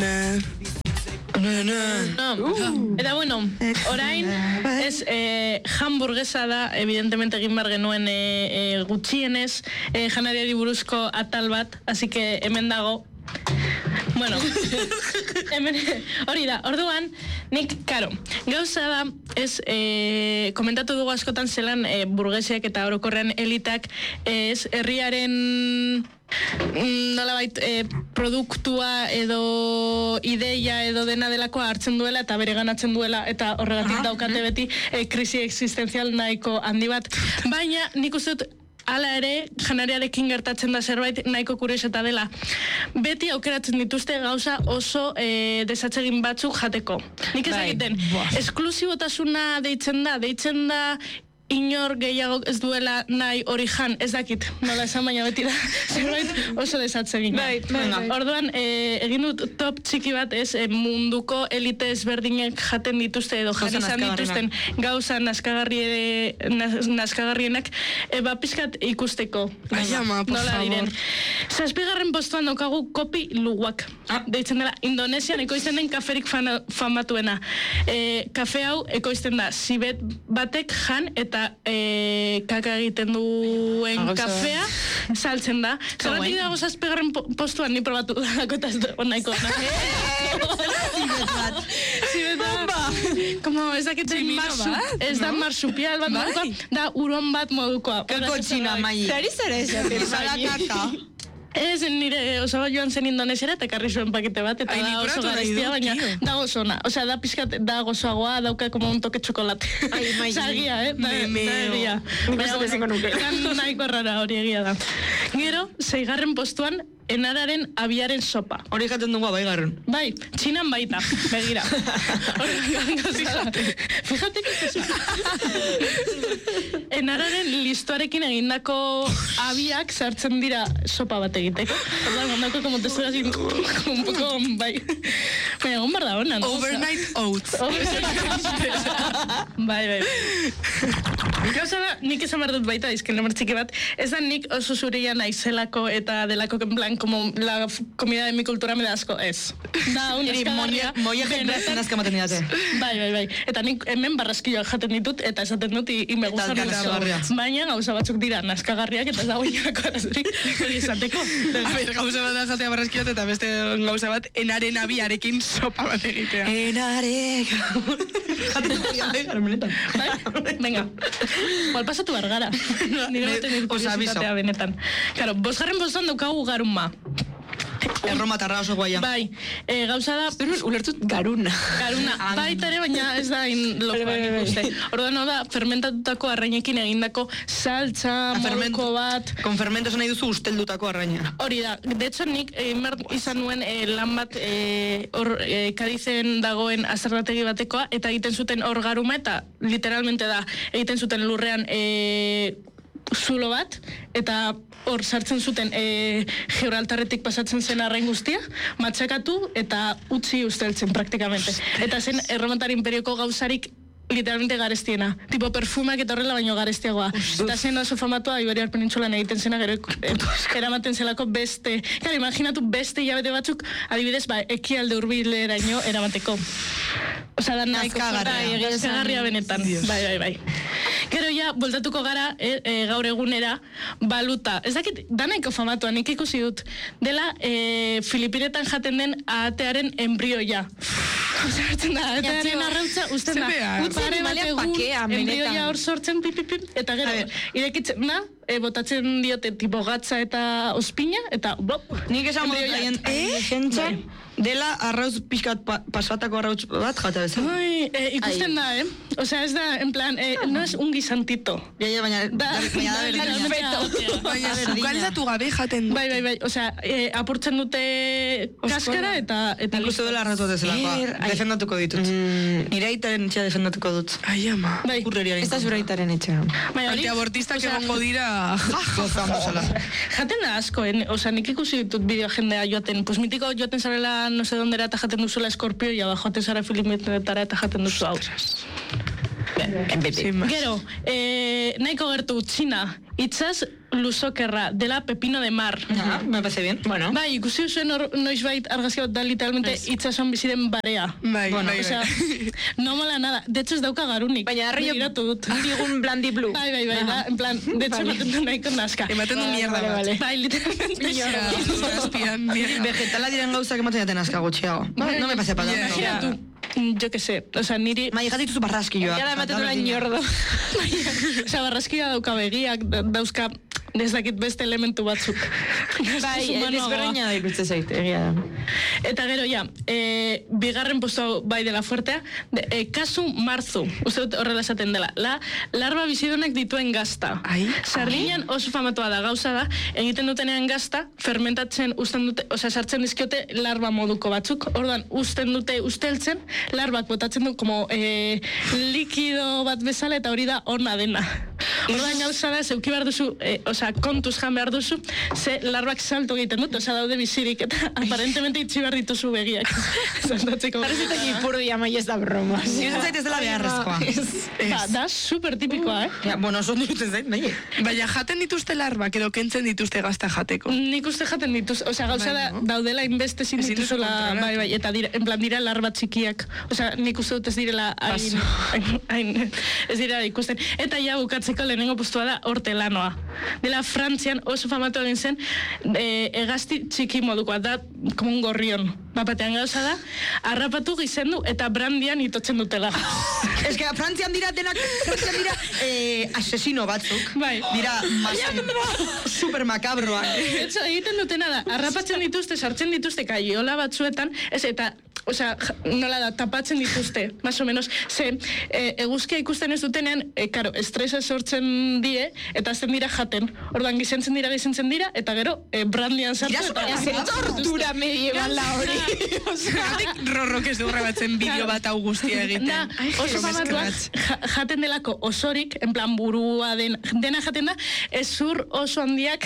Eta bueno, orain ez hamburguesa da, evidentemente egin behar genuen gutxienez janariari buruzko atal bat, así que hemen dago. Bueno, hemen hori da, orduan, nik, karo, gauza da, ez, komentatu dugu askotan zelan burgesiak eta orokorrean elitak, ez, herriaren nolabait produktua edo ideia edo dena delakoa hartzen duela eta bere ganatzen duela eta horregatik daukate beti krisi existenzial nahiko handi bat, baina nik uste dut hala ere, janariarekin gertatzen da zerbait nahiko kurioseta dela. Beti aukeratzen dituzte gauza oso desatsegin batzuk jateko. Nik ez egiten, esklusibotasuna deitzen da inor gehiago ez duela nahi hori jan, ez dakit, nola esan baina beti da, zerbait oso desatsegin. Orduan, egin dut top txiki bat ez, munduko elite ezberdinek jaten dituzte edo jan izan dituzten gauza naskagarrienak, pizkat ikusteko. Nola diren. 7. postuan daukagu kopi luwak. Deitzen dela, Indonesian ekoizten den kaferik famatuena. Kafe hau ekoizten da, zibet batek jan eta kaka egiten duen kafea saltzen da. Zerratik dago 7. postuan ni probatu dako eta onaiko. Zibet bat. Como ez dakitzen ez da marsupial bat modukoa, da uron bat modukoa. Kako txina, mai. Zari zara kaka. Ez nire osaba joan zen Indonesiara eta karri zuen pakete bat eta da oso garaztia, baina da gozona. Osea, da pizkat, da gozoagoa, dauka como un toque chocolate. Zagia, da egia. Baina, nahiko rara hori egia da. Gero, 6. postuan, enararen abiaren sopa. Hori jaten dugu abaigarren. Bai, txinan baita, begira. Fíjate que enararen listoarekin egindako abiak sartzen dira sopa bat egiteko. Orduan, gondako como testu así, un poco, bai. Baina, egon bar da hona, no? Overnight oats. Bai. Gauza da, nik esan behar dut baita dizken lemar txiki bat, ez da nik oso zuria naizelako eta delako en plan, como la comida de mi cultura me da asco, ez. Da, un eskagarria. Moia generatzen azka maten didate. Bai. Eta nik hemen barraskioak jaten ditut, eta esaten dut, y me gustan mucho. Baina gauza batzuk dira naskagarriak, eta ez dago inako arazurik hori esateko. A ver, gauza bat da jatea barraskiot, eta beste gauza bat, enaren abiarekin sopa bat egitea. Enarek. Jaten dut, bai, venga. Igual pasatu bargara. Nire baten irkurizitatea benetan. Claro, 5. postuan daukagu garuma. Erroma tarra oso guaia. Bai, gauza da... Ulertut garuna. Baita ere, baina ez da lokoa nik uste. Orduan da, fermentatutako arrainekin egindako saltza, moruko bat... Kon fermentos nahi duzu usteldutako arraina. Hori da, de hecho nik izan nuen lan bat Kadizen dagoen azerrategi batekoa, eta egiten zuten hor garuma, eta literalmente da, egiten zuten lurrean zulo bat, eta hor sartzen zuten Gibraltarretik pasatzen zen arrain guztia, matxakatu eta utzi usteltzen praktikamente. Eta zen Erromatar Imperioko gauzarik literalmente garestiena. Tipo perfumeak eta horrela baino garestiagoa. Eta zen oso famatua Iberiar Penintsulan egiten zena gero eramaten zelako beste. Claro, imaginatu beste hilabete batzuk, adibidez, ekialde hurbileraino eramateko. Osa da nahiko naskagarria benetan. Bai. Gero ja, voltatuko gara, gaur egunera, baluta. Ez dakit, da nahiko famatua, nik ikusi dut. Dela, Filipinetan jaten den ahatearen embrioia. Zartzen da, ahatearen arrautza, usten da. Pare bat egun, embrioia hor sortzen, pip, eta gero, irekitzen da, botatzen diote tipo gatza eta ospina, eta blop. Nik esan modu jentzen, dela arrauz pixkat pasatako arrauz bat jata bezala. Ikusten da, Osea, ez da, en plan, no es un guisantito. Baina da berdina. Baina sukaldatu gabe jaten dut. Bai. Osea, apurtzen dute kaskara eta... Ikustu dela arrauz bat ezelakoa. Defendatuko ditut. Nire aitaren etxea defendatuko dut. Ai, ama. Ez da zure aitaren etxea. Antiabortistak egongo dira... Jaten da asko, osea, nik ikusi ditut bideo jendea joaten. Pues mitiko joaten zarela no sé dondera eta jaten duzula eskorpio, y abajo joaten zara Filipinetara eta jaten duzu hau. Gero, nahiko gertu Txina, itzaz luzokerra, dela pepino de mar. Me parece bien. Bueno. Bai, ikusi zuen noizbait argazki bat da literalmente itsasoan bizi den barea. Bai, O sea, no mola nada. De hecho, ez dauka garunik. Baina arroio Begiratu dut. bigun blandi blue. Bai, da, en plan, de hecho, ematen du nahiko naska. Ematen du mierda bat. Bai, literalmente. Zazpian, mierda. Vegetala diren gauzak ematen jaten aska gutxiago. No me pase para Imagina yo que sé, o sea, niri... Mai, jatituzu barraskioak. Jada ematen du inordo. O sea, barraskia dauka begiak, dauzka ez dakit beste elementu batzuk. Bai, desberdina da ikuste zait, egia da. Eta gero, ja, bigarren postu bai dela fuertea, kasu marzu, uste dut horrela esaten dela. Larba bizidunak dituen gazta. Sardinan oso famatua da, gauza da, egiten dutenean gazta, fermentatzen usten dute, osea, sartzen dizkiote larba moduko batzuk, orduan usten dute usteltzen, larbak botatzen du como likido bat bezala, eta hori da ona dena. Orduan gauza da, zeuki behar duzu, osea, kontuz jan behar duzu, ze larbak salto egiten dut, osea, daude bizirik, eta aparentemente itxi behar dituzu begiak. Saltatzeko. Parecetak ipurdia mai ez da broma. Irutzen zait ez dela beharrezkoa. Da, super tipikoa, Ja, bueno, oso irutzen zait, nahi. Baina jaten dituzte larbak edo kentzen dituzte gazta jateko. Nik uste jaten dituz, osea, gauza da, daudela inbeste zin dituzula, bai, eta en plan dira larba txikiak, osea, nik uste dut ez direla hain, ez direla ikusten. Eta ja, bukatzeko lehenengo postua da hortelanoa. Dela Frantzian oso famatu egin zen, egazti txiki modukoa, da, como un gorrion. Bapatean gauza da, harrapatu gizendu eta brandian itotzen dutela. Ez que Frantzian dira asesino batzuk. Bai. Dira super makabroak. Etxo, egiten dutena da, harrapatzen dituzte, sartzen dituzte kaiola batzuetan, ez eta, osea, nola da, tapatzen dituzte, más o menos, ze eguzkia ikusten ez dutenean, karo, estresa sortzen die, eta azten dira jaten. Orduan, gizentzen dira, eta gero, brandian sartu. Tortura medieval da hori. Gatik rorrok ez du grabatzen bideo bat hau guztia egiten. Da, oso famatuak, jaten delako osorik, en plan burua dena jaten da, ezur oso handiak,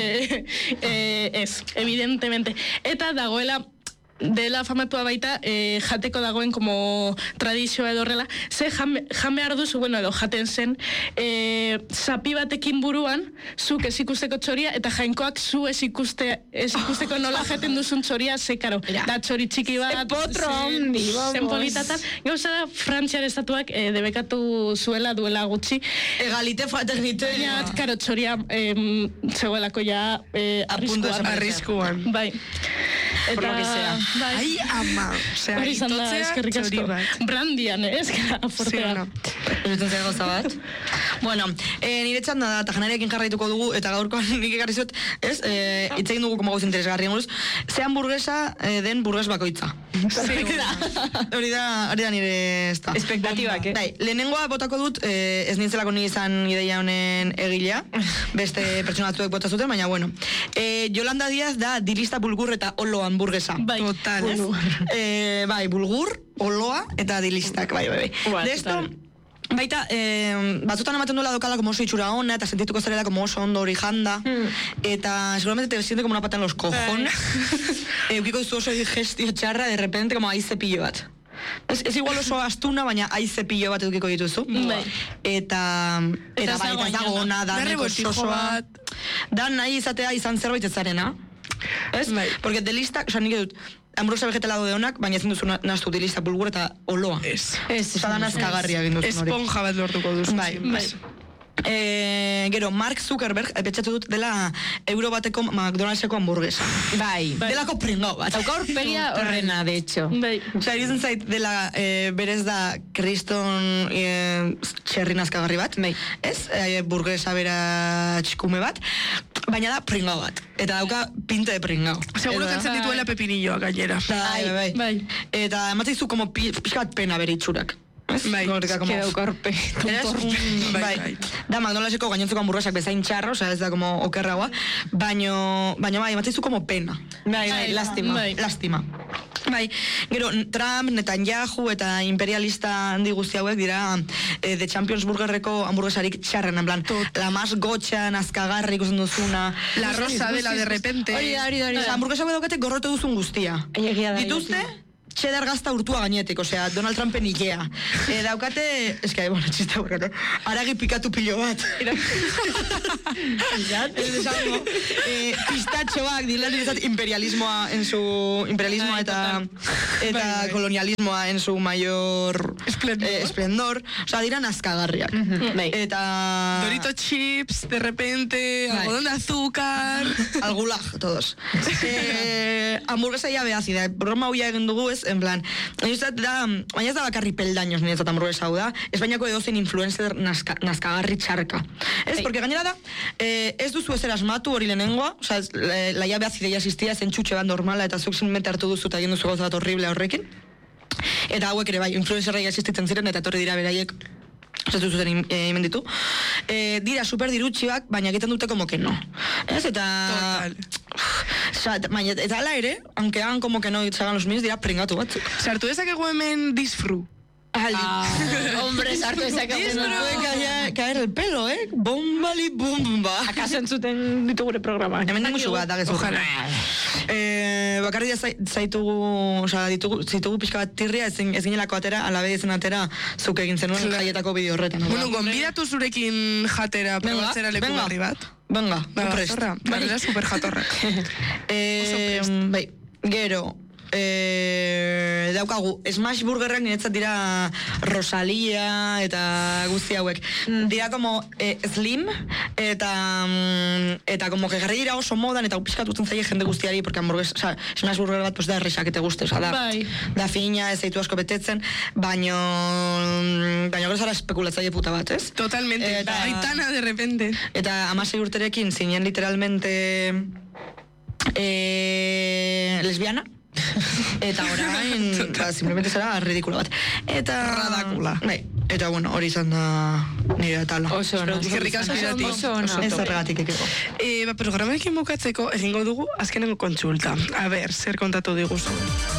ez, evidentemente. Eta dagoela, dela famatua baita, jateko dagoen como tradizioa edo horrela, ze jan behar duzu, bueno, edo jaten zen, zapi batekin buruan, zuk ez ikusteko txoria, eta jainkoak zu ez ikusteko nola jaten duzun txoria, ze karo, da txori txiki bat, potro handi, zen politatan. Gauza da, Frantziar estatuak debekatu zuela duela gutxi. Egalite, fraternite. Baina, karo, txoria zegoelako ja arriskuan. Bai. Por lo que sea. Ai, ama. Osea, Hori izan da, eskerrik asko. Brandian, eskera, fortea. Irutzen zer gauza bat. Bueno, nire txanda da, eta janariakin jarraituko dugu, eta gaurkoan nik ekarri zuet, ez, hitz egin dugu gauz interesgarri enguruz, ze hamburguesa den burgues bakoitza. Hori da nire ez da. Espektatibak, Bai, lehenengoa botako dut, ez nintzelako ni izan ideia honen egilea, beste pertsona batzuek bota zuten, baina bueno. Yolanda Díaz da dilista bulgur eta olo hamburguesa. Bai, total, Bai, bulgur, oloa eta dilistak, bai. De esto, baita, batzutan ematen duela dokala como oso itxura ona, eta sentituko zarela como oso ondo hori janda, eta seguramente te siente como una pata en los cojones. Eukiko duzu oso digestio txarra, de repente, como aize pillo bat. Ez igual oso astuna, baina aize pillo bat edukiko dituzu. Eta bai, ez dago ona, daneko osoa. Da nahi izatea izan zerbait ez zarena. Ez? Porque delistak, oza, nik edut, hamburguesa vegetala de onak, baina ezin duzu nastu dilista bulgur eta oloa. Ez. Oza, da nazkagarria egin duzun hori. Esponja bat lortuko duzu. Bai. Gero, Mark Zuckerberg, petxatu dut dela euro bateko McDonaldseko hamburguesa. Bai. Delako pringau bat. Dauka horpegia horrena, de hecho. Bai. Osa, iruzen zait dela berez da kriston txerri nazkagarri bat. Bai. Ez? Burguesa bera txikume bat. Baina da pringau bat. Eta dauka pinta de pringau. Seguro kentzen dituela pepinilloa gainera. Bai. Eta ematzaizu como pixkat pena bere itxurak. Bai, que dauka horpe. Bai. Da McDonaldseko gainontzeko hamburguesak bezain txarro, osea ez da como okerragoa, baina bai, ematzaizu como pena. Bai, lastima. Bai, gero, Trump, Netanyahu eta imperialista handi guzti hauek dira The Champions Burgerreko hamburguesarik txarren, en plan, la más gotxa, nazkagarri ikusten duzuna. La rosa dela de repente. Hori da. Hamburguesa hau daukate gorrote duzun guztia. Dituzte, cheddar gazta urtua gainetik, osea, Donald Trumpen ikea. Daukate, eske, bueno, txiste horrela, aragi pikatu pilo bat. Pistatxoak, dilan imperialismoa en su... imperialismoa eta kolonialismoa en su mayor esplendor. Osea, dira nazkagarriak. Eta... Dorito chips, de repente, algodón de azúcar... Al gulag, todos. Hamburguesa ya beazida, broma huia egin dugu ez, en plan, baina ez da bakarri peldaños niretzat hamburguesa hau da, Espainiako edozein influencer nazkagarri txarka. Ez, porque gainera da, ez duzu ezer asmatu hori lehenengoa, oza, la llave azidea existia, zen txutxe bat normala, eta zuk zinmente hartu duzu eta egin duzu gauza bat horrible horrekin. Eta hauek ere bai, influencerra existitzen ziren, eta etorri dira beraiek, zatu zuten imenditu. Dira super dirutxiak, baina egiten dute como que no. Ez, eta... Baina, eta ala ere, aunque hagan como que no itzagan los míos, dira pringatu batzuk. Sartu ezakegu hemen disfru. Hombre, sartu ezakegu puede caer el pelo, Bombali bomba. Akaso entzuten ditugure programa. Hemen musu bat, agezu. Ojalá. Bakarri zitugu pixka bat tirria, ez ginelako atera, alabe ezen atera, zuk egin zenuen jaietako bideo horretan. Bueno, gonbidatu zurekin jatera, probatzera leku barri bat. Venga, prest. Barrera super jatorrak. Bai, gero, daukagu, Smash Burgerrak niretzat dira Rosalia eta guzti hauek. Dira como slim eta como que garri dira oso modan eta pixkat gutzen zaie jende guztiari, porque Smash Burger bat pues da erresak eta guzti, da fina, ez zaitu asko betetzen, baino gero zara espekulatzaile puta bat, ez? Totalmente, Aitana de repente. Eta 16 urterekin zinen literalmente lesbiana. Eta orain, simplemente zara ridikulo bat. Eta... Radakula. Eta bueno, hori izan da nire atala. Oso ona. Ez horregatik ekego. Programarekin bukatzeko egingo dugu azkenengo kontsulta. A ber, zer kontatu diguzu?